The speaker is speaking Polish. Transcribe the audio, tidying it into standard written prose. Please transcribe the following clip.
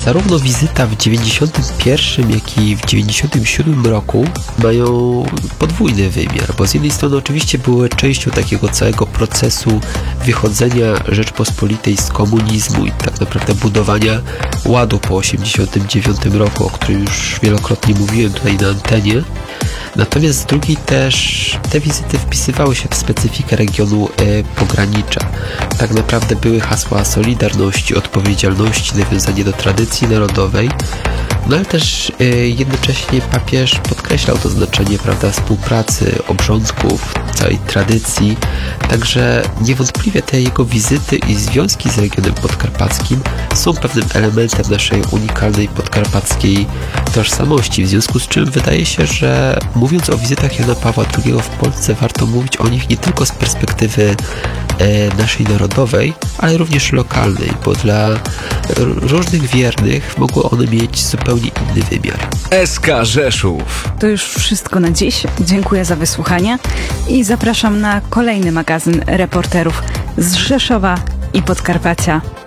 zarówno wizyta w 91, jak i w 97 roku mają podwójny wymiar, bo z jednej strony oczywiście były częścią takiego całego procesu wychodzenia Rzeczpospolitej z komunizmu i tak naprawdę budowania ładu po 89 roku, o którym już wielokrotnie mówiłem tutaj na antenie. Natomiast z drugiej też te wizyty wpisywały się w specyfikę regionu pogranicza. Tak naprawdę były hasła solidarności, odpowiedzialności, nawiązanie do tradycji narodowej, no ale też jednocześnie papież podkreślał to znaczenie, prawda, współpracy, obrządków, całej tradycji. Także niewątpliwie te jego wizyty i związki z regionem podkarpackim są pewnym elementem naszej unikalnej podkarpackiej tożsamości, w związku z czym wydaje się, że mówiąc o wizytach Jana Pawła II w Polsce, warto mówić o nich nie tylko z perspektywy naszej narodowej, ale również lokalnej, bo dla różnych wiernych mogły one mieć zupełnie inny wymiar. SK Rzeszów. To już wszystko na dziś. Dziękuję za wysłuchanie i zapraszam na kolejny magazyn reporterów z Rzeszowa i Podkarpacia.